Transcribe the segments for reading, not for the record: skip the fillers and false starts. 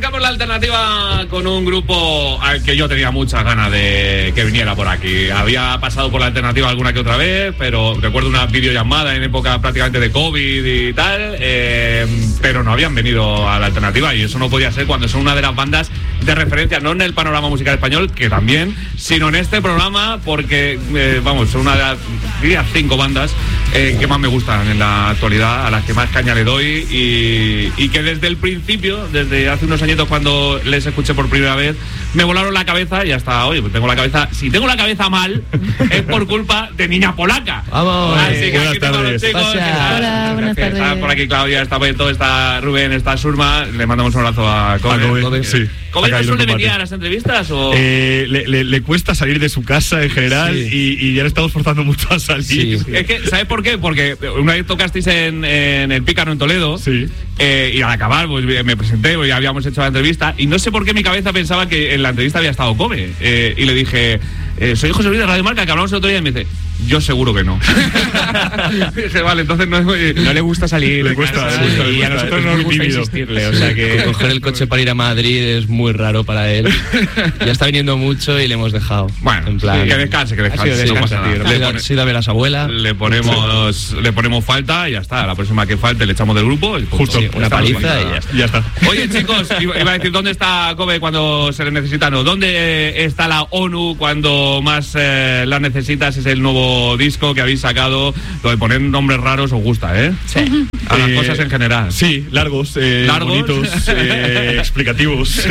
arrancamos la alternativa con un grupo al que yo tenía muchas ganas de que viniera por aquí. Había pasado por la alternativa alguna que otra vez, pero recuerdo una videollamada en época prácticamente de COVID y tal, pero no habían venido a la alternativa, y eso no podía ser cuando son una de las bandas de referencia, no en el panorama musical español, que también, sino en este programa, porque, son una de las 5 bandas que más me gustan en la actualidad, a las que más caña le doy, y que desde el principio, desde hace unos añitos cuando les escuché por primera vez, me volaron la cabeza y hasta hoy, pues tengo la cabeza, si tengo la cabeza mal, es por culpa de Niña Polaca. Vamos, así que buenas aquí tengo los chicos. Hola, buenas tardes. Está por aquí Claudia, está Beto, está Rubén, está Surma. Le mandamos un abrazo a Kobe. Sí. ¿Kobe no suele venir a las entrevistas? ¿O? Le cuesta salir de su casa en general, sí. y ya le estamos forzando mucho a salir. Sí. Es que, ¿sabes por qué? Porque una vez tocasteis en el Pícaro en Toledo, sí. Y al acabar pues, me presenté, pues, ya habíamos hecho la entrevista, y no sé por qué mi cabeza pensaba que en la entrevista había estado Kobe, y le dije, soy José Luis de Radio Marca, que hablamos el otro día, y me dice, yo seguro que no. Dije, vale, entonces no le gusta salir. Le cuesta, y a nosotros no nos gusta insistirle, o sea que coger el coche para ir a Madrid es muy raro para él. Ya está viniendo mucho y le hemos dejado. Bueno, en plan, que descanse. No pasa nada. Sí, a ver a su abuela. Le ponemos falta y ya está. La próxima que falte le echamos del grupo. Y justo, sí, una paliza y ya está. Oye, chicos, iba a decir, ¿dónde está Kobe cuando se le necesita? No, ¿dónde está la ONU cuando más la necesitas? Es el nuevo disco que habéis sacado. Lo de poner nombres raros os gusta, ¿eh? Sí. A las cosas en general. Sí, largos, bonitos, explicativos.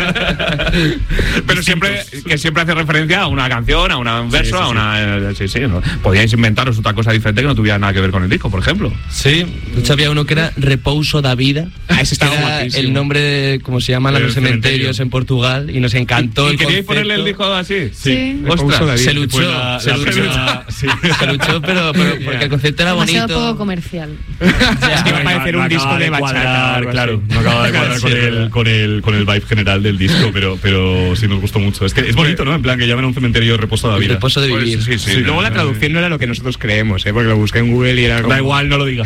Pero siempre hace referencia a una canción, a un verso, a una... Sí, ¿no? Podíais inventaros otra cosa diferente que no tuviera nada que ver con el disco, por ejemplo. Sí, de hecho había uno que era Repouso da Vida. Ese estaba guapísimo. El nombre de, como se llaman los cementerios en Portugal, y nos encantó. ¿Y queríais ponerle el disco así? Sí. Ostras, se luchó. Se luchó, pero porque el concepto era bonito. Demasiado poco comercial. Es que iba a parecer un disco de bachata. Claro, no acaba de cuadrar con el vibe general del disco, pero sí nos gustó mucho. Es que es bonito, ¿no? En plan, que llamen a un cementerio Reposo de la Vida. Reposo de vivir. Pues, sí. Luego la traducción no era lo que nosotros creemos, porque lo busqué en Google y era como... Da igual, no lo digas.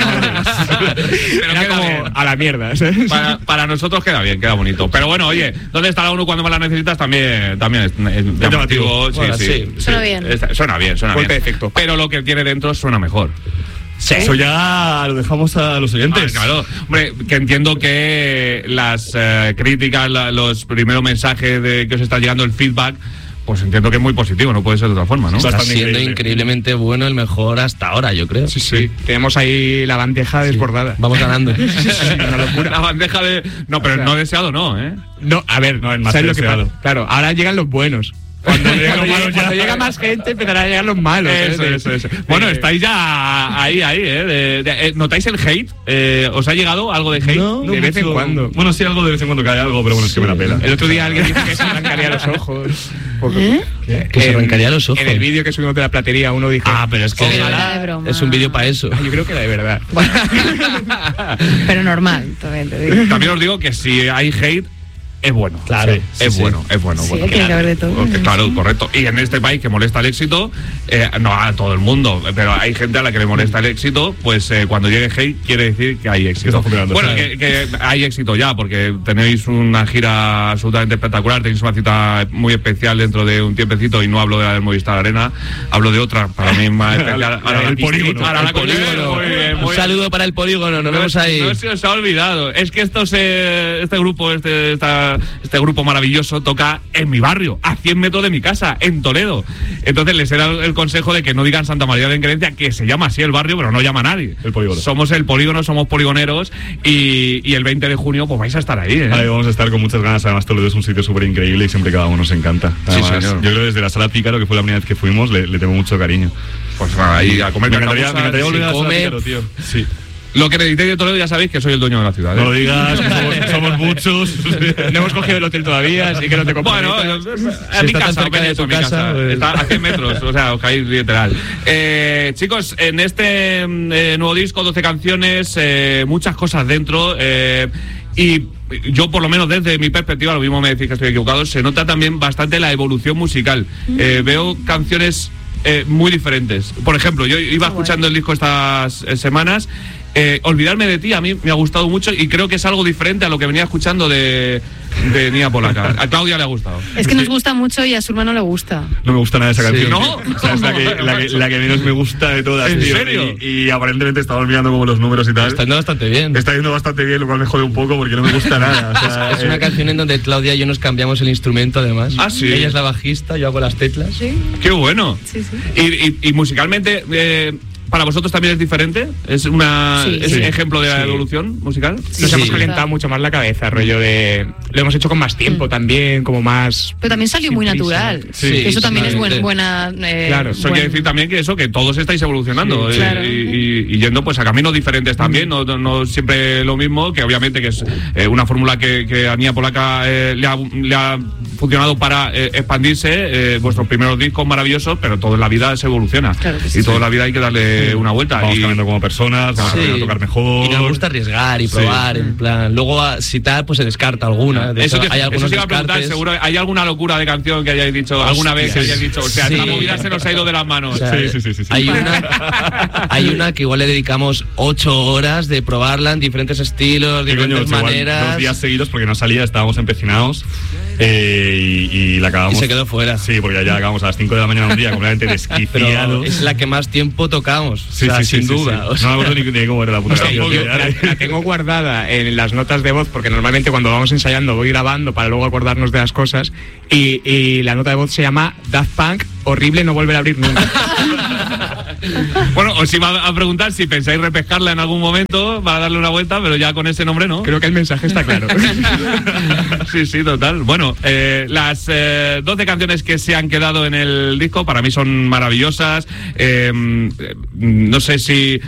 Pero era como bien. A la mierda, ¿sabes? Para nosotros queda bien, queda bonito. Pero bueno, oye, ¿dónde está la ONU cuando más la necesitas? También es llamativo. Sí. Suena bien. Suena bien. Perfecto. Pero lo que tiene dentro suena mejor. Sí. Eso ya lo dejamos a los oyentes. Claro, hombre, que entiendo que las críticas, los primeros mensajes de que os está llegando, el feedback, pues entiendo que es muy positivo, no puede ser de otra forma, ¿no? Está siendo increíblemente bueno, el mejor hasta ahora, yo creo. Sí. Tenemos ahí la bandeja desbordada. Vamos ganando. Una locura. La bandeja de... No, pero no deseado no, ¿eh? No, a ver, no es más ¿sabes deseado? Lo que pasa? Claro, ahora llegan los buenos. Cuando llega más gente empezarán a llegar los malos. Eso. Bueno, estáis ya ahí, ¿notáis el hate? ¿Os ha llegado algo de hate? No, de vez en cuando. Bueno, sí, algo de vez en cuando cae algo, pero bueno, es que me la pela. El otro día alguien dijo que se arrancaría los ojos. Que se arrancaría los ojos. En el vídeo que subimos de la platería uno dijo... pero es que es un vídeo para eso. Yo creo que era de verdad. Bueno. Pero normal, también te digo. También os digo que si hay hate, es bueno. Claro, es bueno. Sí, tiene que haber de todo. Claro, correcto. Y en este país que molesta el éxito, no a todo el mundo, pero hay gente a la que le molesta el éxito, pues cuando llegue hate quiere decir que hay éxito. Bueno, que hay éxito ya, porque tenéis una gira absolutamente espectacular, tenéis una cita muy especial dentro de un tiempecito, y no hablo de la del Movistar Arena, hablo de otra, para mí más especial. El polígono. Un saludo para el polígono, nos vemos ahí. No se os ha olvidado. Es que este grupo maravilloso toca en mi barrio, a 100 metros de mi casa, en Toledo. Entonces les he dado el consejo de que no digan Santa María de Enquerencia, que se llama así el barrio, pero no llama a nadie. El polígono. Somos el polígono, somos poligoneros, y el 20 de junio pues vais a estar ahí, ¿eh? Ahí vamos a estar con muchas ganas. Además Toledo es un sitio súper increíble y siempre cada uno nos encanta. Además, sí, señor. Yo creo que desde la Sala Pícaro, que fue la primera vez que fuimos, le tengo mucho cariño. Pues ahí a comer. Me encantaría volver a la Sala Pícaro, tío. Sí. Lo que necesitéis de Toledo, ya sabéis que soy el dueño de la ciudad, ¿eh? No lo digas, que somos muchos. No hemos cogido el hotel todavía, así que no te comprometas. Bueno, a mi casa, cerca de tu casa. Está a 100 metros, o sea, os caéis literal. Chicos, en este nuevo disco, 12 canciones, muchas cosas dentro, y yo, por lo menos desde mi perspectiva, lo mismo me decís que estoy equivocado, se nota también bastante la evolución musical. Veo canciones muy diferentes. Por ejemplo, yo iba escuchando el disco estas semanas Olvidarme de ti a mí me ha gustado mucho y creo que es algo diferente a lo que venía escuchando de Nia Polaca. A Claudia le ha gustado. Es que nos gusta mucho y a su hermano le gusta. No me gusta nada esa canción. ¿No? O sea, es la que menos me gusta de todas. ¿En tío. serio? Y aparentemente estamos mirando como los números y tal. Está yendo bastante bien. Está yendo bastante bien, lo cual me jode un poco porque no me gusta nada. O sea, Es una canción en donde Claudia y yo nos cambiamos el instrumento, además. Ah, ¿sí? Ella es la bajista, yo hago las teclas. Sí, ¡Qué bueno! sí, sí. Y musicalmente, ¿para vosotros también es diferente? ¿Es un ejemplo de la evolución musical? Nos Sí. hemos calentado mucho más la cabeza, rollo de... Lo hemos hecho con más tiempo también, como más... Pero también salió muy sin prisa. natural. Sí, Que eso también es totalmente. buena... Claro, Eso quiere decir también que todos estáis evolucionando Sí, claro. y yendo pues a caminos diferentes también, no siempre lo mismo, que obviamente que es una fórmula que a Nia Polaca le ha funcionado para expandirse, vuestros primeros discos maravillosos, pero todo en la vida se evoluciona. Claro que sí. Y toda la vida hay que darle una vuelta. vamos y cambiando como personas, vamos Sí. aprendiendo a tocar mejor. Y nos gusta arriesgar y probar, en plan. Luego, si tal, pues se descarta alguna. De Eso hecho, te, hay eso algunos te iba a preguntar, descartes. seguro, ¿hay alguna locura de canción que hayáis dicho alguna vez que hayáis dicho? O sea, Sí. esta movida se nos ha ido de las manos. O sea, Sí. Hay una que igual le dedicamos 8 horas de probarla en diferentes estilos, ¿Qué coño? diferentes Igual maneras. 2 días seguidos porque no salía, estábamos empecinados y la acabamos. Y se quedó fuera. Sí, porque ya acabamos a las 5 de la mañana un día completamente Pero desquiciados. es la que más tiempo tocamos. Sí, o sea, sí, sin sí, duda. sí. O sea, No me acuerdo ni cómo era la puta Hostia, canción, yo tío. la tengo guardada en las notas de voz porque normalmente cuando vamos ensayando voy grabando para luego acordarnos de las cosas y la nota de voz se llama Daft Punk, horrible, no volver a abrir nunca. Bueno, os iba a preguntar si pensáis repescarla en algún momento para darle una vuelta, pero ya con ese nombre no. Creo que el mensaje está claro. Sí, total. Bueno, las 12 canciones que se han quedado en el disco para mí son maravillosas. No sé si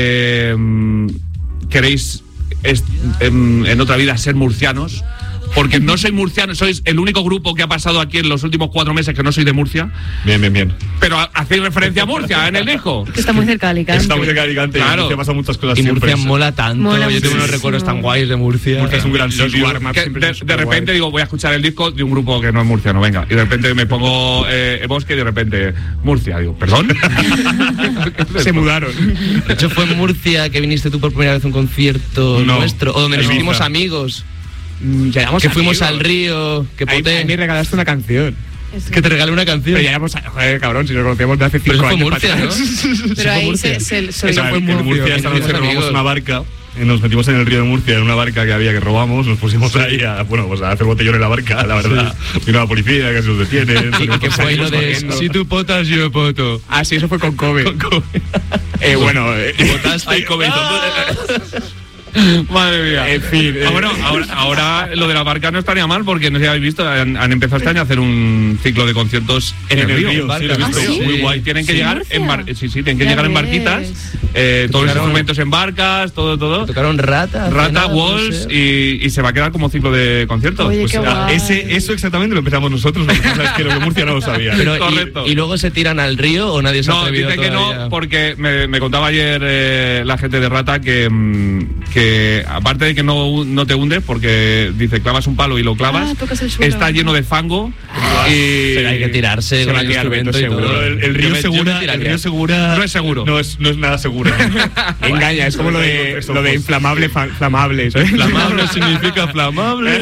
queréis en otra vida ser murcianos. Porque no soy murciano, sois el único grupo que ha pasado aquí en los últimos 4 meses que no soy de Murcia. Bien. Pero hacéis referencia a Murcia en el disco. Que está muy cerca de Alicante. Está muy cerca de Alicante. Claro. En Murcia pasan muchas cosas y siempre. Murcia mola tanto. Mola Yo tengo unos muchísimo. recuerdos tan guays de Murcia. Murcia es un gran Los sitio. warm-ups Que siempre de son superguays. repente digo, voy a escuchar el disco de un grupo que no es murciano, venga. Y de repente me pongo Bosque y de repente Murcia. Digo, ¿perdón? Se mudaron. De hecho, fue en Murcia que viniste tú por primera vez a un concierto No, nuestro, o donde nos Ibiza. hicimos amigos. Llegamos Que fuimos amigos. al río, que Ahí poté. me regalaste una canción. Que te regalé una canción. Pero ya éramos, joder, cabrón, si nos conocíamos de hace 5 Pero eso fue años. Murcia, para ¿no? atrás. Pero ahí Murcia. se O sea, en Murcia esta noche Murcia, robamos amigos. una barca. Nos metimos en el río de Murcia en una barca que había que robamos, nos pusimos ahí a hacer botellón en la barca, la verdad. Vino la policía, casi nos detienen. Y que fue ahí lo de corriendo. si tú potas, yo poto. Ah, sí, eso fue con Kobe. Bueno, Potaste. Ay, Madre mía. en fin. Bueno, ahora lo de la barca no estaría mal porque no sé si habéis visto, han empezado este año a hacer un ciclo de conciertos en el río. sí, lo he visto. ¿Ah, sí? Muy guay. Tienen que ¿Sí, llegar Murcia? tienen que Ya llegar en ves. barquitas, todos los instrumentos en barcas, todo. Tocaron Rata. Rata, Cena, Walls no sé. y se va a quedar como ciclo de conciertos. Oye, qué guay. Eso exactamente lo empezamos nosotros, lo que pasa es que lo de Murcia no lo sabía. Pero, Correcto. y luego se tiran al río o nadie se ha No, atrevido dice que todavía? no, porque me contaba ayer la gente de Rata que aparte de que no te hundes, porque dice clavas un palo y lo clavas, tocas el suelo. está lleno de fango y Pero hay que tirarse Se con va a el tirar instrumento y Beto, todo. seguro. El río Segura No es seguro. No es nada seguro. Engaña, es como lo de inflamable, flamable. ¿sabes? Flamable significa flamable.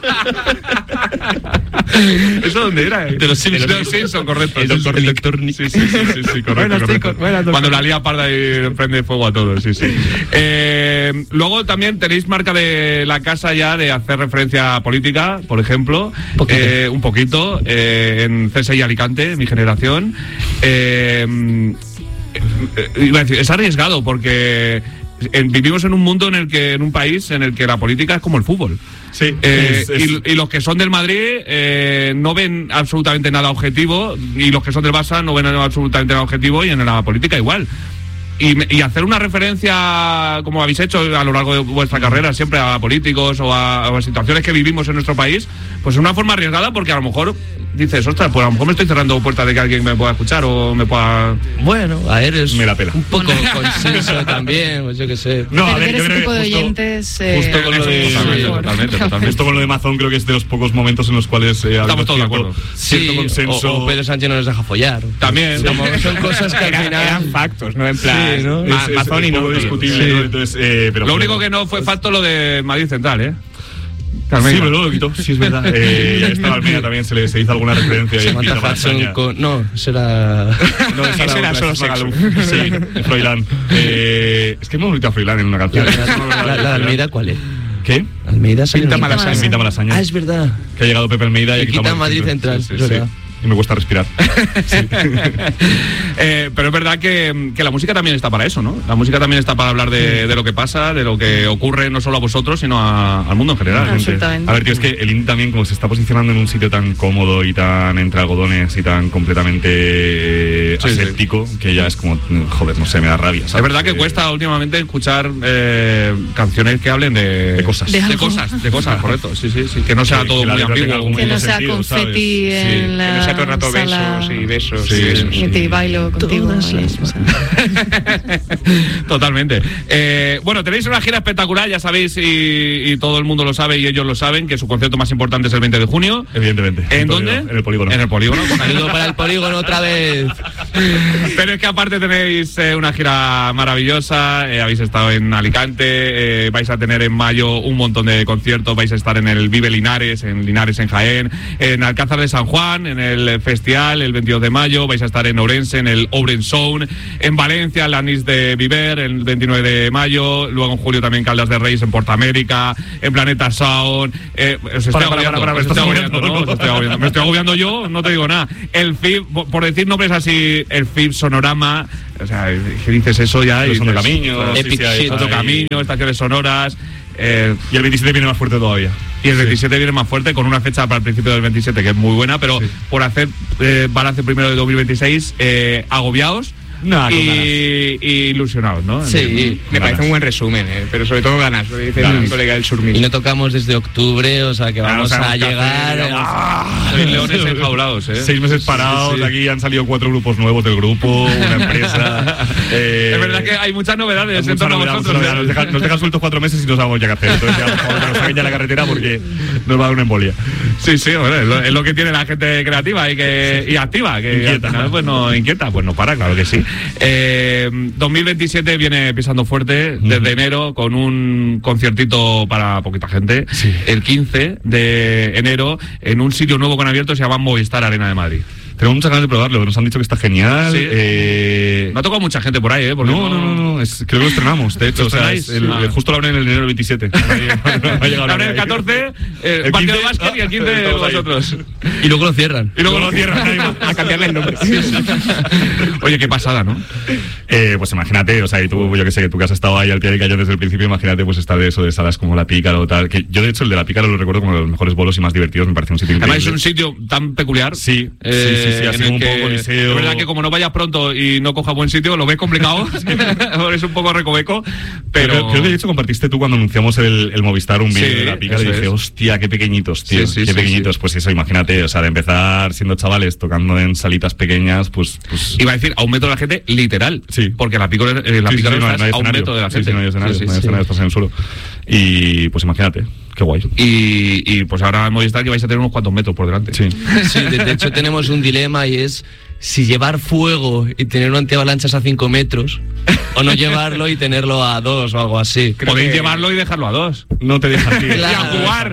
¿Eso dónde era? De los Simpsons, correcto. El doctor Nick. Sí, correcto. Buenas, correcto. chicos, buenas, doctor. Cuando la lía parda y prende fuego a todos, sí. Luego también tenéis marca de la casa ya de hacer referencia a política, por ejemplo. Un poquito. En CSI Alicante, mi generación. Iba a decir, es arriesgado porque vivimos en un mundo en un país en el que la política es como el fútbol. Sí, y los que son del Madrid no ven absolutamente nada objetivo, y los que son del Barça no ven absolutamente nada objetivo, y en la política igual. Y hacer una referencia, como habéis hecho a lo largo de vuestra carrera, siempre a políticos o a situaciones que vivimos en nuestro país, pues es una forma arriesgada, porque a lo mejor dices, ostras, pues a lo mejor me estoy cerrando puertas de que alguien me pueda escuchar o me pueda... Bueno, a ver, es Me la pela. un poco consenso también, pues yo qué sé. No, a ver, Perder yo ese creo tipo que de oyentes. justo con lo de- Totalmente, sí. Totalmente. Esto con lo de Amazon creo que es de los pocos momentos en los cuales estamos todos de acuerdo. Cierto consenso. O Pedro Sánchez no nos deja follar. También. Son cosas que al final eran factos, no en plan. Sí, ¿no? Amazon y no discutible, sí. ¿no? Entonces, pero lo único que no fue facto lo de Madrid Central, ¿eh? Carmen, sí, pero luego lo quitó, sí es verdad. Ya estaba Almeida también, se hizo alguna referencia. Samantha Hudson no, será... No, esa era solo sexo. Sí, Froilán. Es que hemos gritado Froilán en una canción. ¿La de Almeida cuál es? ¿Qué? Almeida Pinta Malasaña. Ah, es verdad. Que ha llegado Pepe Almeida y quita Madrid Central. Sí. Y me cuesta respirar. Pero es verdad que la música también está para eso, ¿no? La música también está para hablar de lo que pasa, de lo que ocurre no solo a vosotros, sino al mundo en general. Absolutamente. A ver, tío, es que el indie también, como se está posicionando en un sitio tan cómodo y tan entre algodones y tan completamente aséptico, que ya es como, joder, no sé, me da rabia, ¿sabes? Es verdad que cuesta últimamente escuchar canciones que hablen de cosas. De cosas, correcto. Sí. Que no sea todo muy ambiguo. Que no sea confeti en la... Que no sea todo el rato besos y besos. Y te bailo contigo. Totalmente. Bueno, tenéis una gira espectacular, ya sabéis, y todo el mundo lo sabe y ellos lo saben, que su concierto más importante es el 20 de junio. Evidentemente. ¿En dónde? En el Polígono. En el Polígono. Saludo para el Polígono otra vez. Pero es que aparte tenéis una gira maravillosa, habéis estado en Alicante, vais a tener en mayo un montón de conciertos, vais a estar en el Vive Linares en Jaén, en Alcázar de San Juan, en el Festival el 22 de mayo, vais a estar en Ourense, en el Ourense Zone, en Valencia, en la Nis de Viver, el 29 de mayo, luego en julio también Caldas de Reis en Portamérica, en Planeta Sound. Os estoy agobiando, me estoy agobiando yo, no te digo nada. El FIB, por decir nombres así, el FIB Sonorama, o sea, que dices eso ya y Son de Camino, Epic Shit, Camino, estaciones sonoras. Y el 27 viene más fuerte todavía. Y el 27 viene más fuerte, con una fecha para el principio del 27 que es muy buena, pero por hacer balance primero de 2026, agobiados y ilusionados, ¿no? Sí, me parece un buen resumen, pero sobre todo ganas, lo dice mi colega del Surmil. Y no tocamos desde octubre, o sea que vamos a llegar. Sois leones enjaulados, 6 meses parados, aquí han salido 4 grupos nuevos del grupo, una empresa. Es verdad que hay muchas novedades en torno a vosotros. Nos dejan sueltos 4 meses y no sabemos ya qué hacer. Entonces, ya, por favor, que nos saquen ya la carretera porque nos va a dar una embolia. Sí, bueno, es lo que tiene la gente creativa y activa, que inquieta, al final, pues no para, claro que sí. 2027 viene pisando fuerte desde enero con un conciertito para poquita gente, el 15 de enero en un sitio nuevo con abierto, se llama Movistar Arena de Madrid. Tenemos muchas ganas de probarlo, nos han dicho que está genial. Sí. No ha tocado mucha gente por ahí, porque no, creo que lo estrenamos, de hecho, o sea, justo lo abren en enero del 27. Lo abren el 14, el partido de básquet y el 15 vosotros. Y luego lo cierran. A cambiarle el nombre. Oye, qué pasada, ¿no? Pues imagínate, o sea, y tú, yo que sé, que tú que has estado ahí al pie del cañón desde el principio, imagínate pues estar de eso, de salas como La Pícara o tal, que yo de hecho el de La Pícara lo recuerdo como los mejores bolos y más divertidos, me parece un sitio increíble. Además es un sitio tan peculiar. Sí, así como un poco coliseo. Es verdad que como no vayas pronto y no coja buen sitio, lo ves complicado, es un poco recoveco, pero... Creo que de hecho compartiste tú cuando anunciamos el Movistar un vídeo de La Pícara y dije, hostia, qué pequeñitos, tío, qué pequeñitos, pues eso, imagínate, o sea, de empezar siendo chavales tocando en salitas pequeñas, pues... Iba a decir, a un metro de la gente, literal, porque La Pícara no a un metro de la gente. No hay escenario, estás en el suelo. Y pues imagínate, qué guay. Y pues ahora en Movistar que vais a tener unos cuantos metros por delante. Sí, de hecho tenemos un dilema y es si llevar fuego y tener un antiavalanchas a 5 metros o no llevarlo y tenerlo a 2 o algo así. Podéis llevarlo y dejarlo a 2. No te dejas ir. Claro. Y a jugar.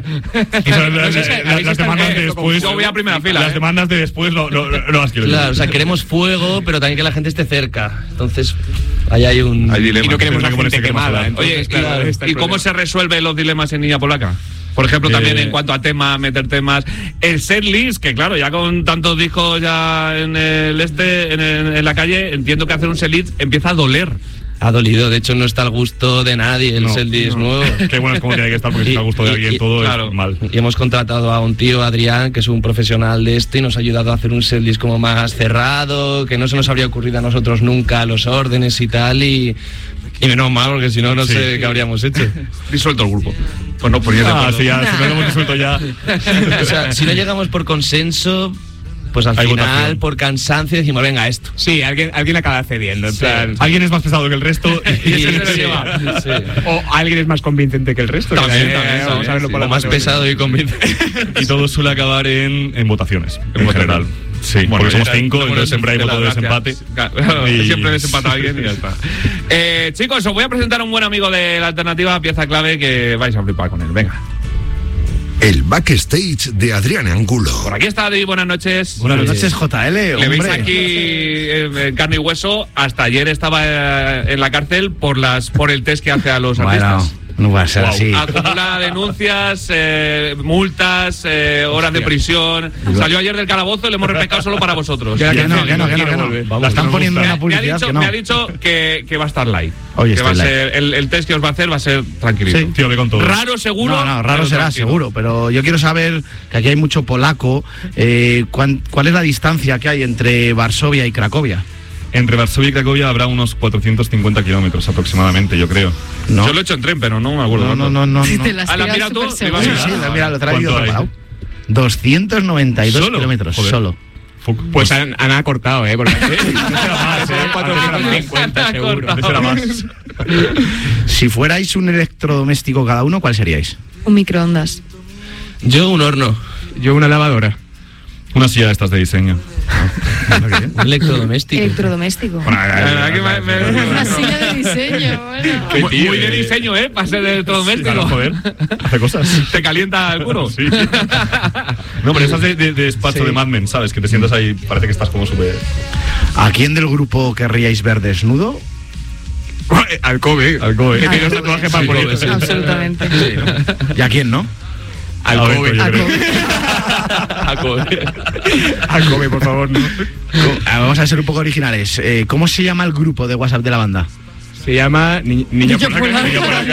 Las demandas de después. Yo voy a primera fila. Las demandas de después no las quiero. Claro, o sea, queremos fuego, pero también que la gente esté cerca. Entonces, ahí hay un dilema. Y no queremos la gente quemada. Oye, ¿y cómo se resuelven los dilemas en Niña Polaca? Por ejemplo, también en cuanto a temas, meter temas. El setlist, que claro, ya con tantos discos ya en en la calle, entiendo que hacer un setlist empieza a doler. Ha dolido, de hecho no está al gusto de nadie el setlist nuevo. Qué bueno es como tiene que estar, porque si está al gusto de alguien todo claro, es mal. Y hemos contratado a un tío, Adrián, que es un profesional de esto y nos ha ayudado a hacer un setlist como más cerrado, que no se nos habría ocurrido a nosotros nunca los órdenes y tal, y menos mal, porque si no, no sé qué habríamos hecho. Disuelto el grupo. Pues no ponía de acuerdo. Si no lo hemos disuelto ya. O sea, si no llegamos por consenso, pues al Hay final, votación. por cansancio, decimos, venga, esto. Sí, alguien acaba cediendo. En plan, Alguien es más pesado que el resto y ese se lo Sí, lleva. sí. o alguien es más convincente que el resto. También, que también, vamos a verlo sí. por O la más parte pesado y convincente. Y todo suele acabar en votaciones, en general. Sí, Bueno, porque somos ya 5, tenemos entonces siempre hay de voto de las desempate. gracias. Claro, Y- siempre desempata alguien y ya está. Chicos, os voy a presentar a un buen amigo de la alternativa, pieza clave, que vais a flipar con él. Venga. El backstage de Adrián Angulo. Por aquí está Adi, buenas noches. Buenas noches, JL. Le veis hombre. aquí en carne y hueso. Hasta ayer estaba en la cárcel por el test que hace a los Bueno, artistas. no va a ser así. Acumula denuncias, multas, horas de prisión. Salió ayer del calabozo y le hemos repescado solo para vosotros. Ya Que no. Vamos, La están poniendo en la Me ha publicidad dicho, que no. me ha dicho que va a estar light. Oye, que va a estoy ser, el test que os va a hacer va a ser tranquilito. Sí. Tío, ve con todo. Raro seguro. No, raro pero será, tranquilo. seguro. Pero yo quiero saber, que aquí hay mucho polaco, ¿cuál es la distancia que hay entre Varsovia y Cracovia? Entre Varsovia y Cracovia habrá unos 450 kilómetros aproximadamente, yo creo. No, Yo lo he hecho en tren, pero no me acuerdo. no. Te las Ah, la tiras mira tú, súper me va a Sí, seguras. mirar. sí, mira, lo traigo ¿Cuánto hay? preparado. 292 ¿Solo? kilómetros, Joder. solo. Pues han acortado, porque serán 450 seguro. Antes era más. Si fuerais un electrodoméstico cada uno, ¿cuál seríais? Un microondas. Yo un horno, Yo una lavadora. Una silla de estas de diseño. un electrodoméstico. Electrodoméstico. Aquí Una silla de diseño, bueno. muy de diseño, para ser electrodoméstico. Claro, joder. Hace cosas. ¿Te calienta el culo? Sí. No, pero esas de despacho de Mad Men, ¿sabes? Que te sientas ahí, parece que estás como súper... ¿A quién del grupo querríais ver desnudo? Alcobe. Alcobe. Que tiene los tatuajes para poner. sí. Absolutamente. ¿Y a quién no? Alcobe. A ver, yo creo. Alcobe, por favor, no. Vamos a ser un poco originales. ¿Cómo se llama el grupo de WhatsApp de la banda? Se llama Niño por acá. Niño Niño por acá.